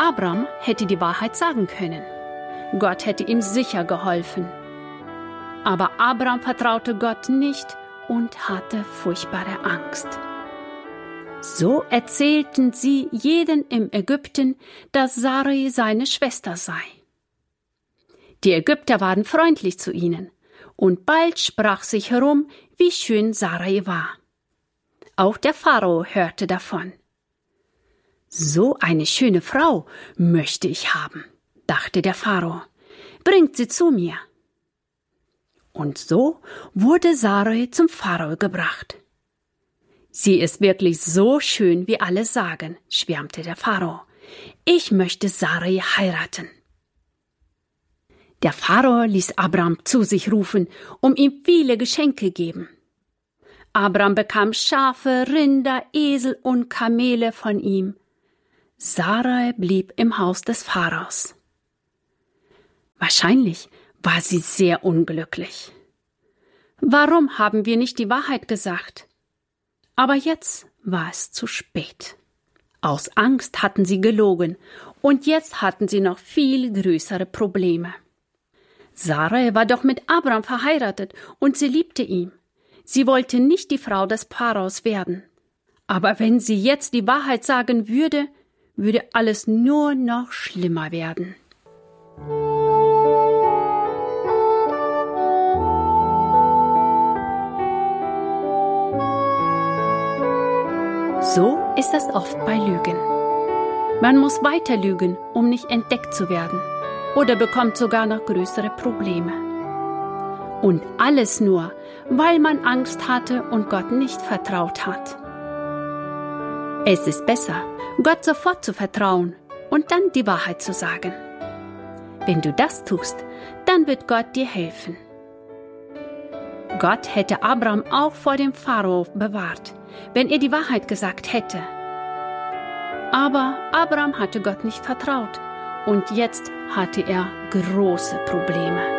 Abram hätte die Wahrheit sagen können. Gott hätte ihm sicher geholfen. Aber Abram vertraute Gott nicht und hatte furchtbare Angst. So erzählten sie jeden im Ägypten, dass Sarai seine Schwester sei. Die Ägypter waren freundlich zu ihnen, und bald sprach sich herum, wie schön Sarai war. Auch der Pharao hörte davon. So eine schöne Frau möchte ich haben, dachte der Pharao. Bringt sie zu mir. Und so wurde Sarai zum Pharao gebracht. Sie ist wirklich so schön, wie alle sagen, schwärmte der Pharao. Ich möchte Sarai heiraten. Der Pharao ließ Abram zu sich rufen, ihm viele Geschenke geben. Abram bekam Schafe, Rinder, Esel und Kamele von ihm. Sarai blieb im Haus des Pharaos. Wahrscheinlich war sie sehr unglücklich. Warum haben wir nicht die Wahrheit gesagt? Aber jetzt war es zu spät. Aus Angst hatten sie gelogen, und jetzt hatten sie noch viel größere Probleme. Sarai war doch mit Abram verheiratet und sie liebte ihn. Sie wollte nicht die Frau des Pharaos werden. Aber wenn sie jetzt die Wahrheit sagen würde, würde alles nur noch schlimmer werden. So ist es oft bei Lügen. Man muss weiter lügen, um nicht entdeckt zu werden, oder bekommt sogar noch größere Probleme. Und alles nur, weil man Angst hatte und Gott nicht vertraut hat. Es ist besser, Gott sofort zu vertrauen und dann die Wahrheit zu sagen. Wenn du das tust, dann wird Gott dir helfen. Gott hätte Abram auch vor dem Pharao bewahrt, wenn er die Wahrheit gesagt hätte. Aber Abram hatte Gott nicht vertraut und jetzt hatte er große Probleme.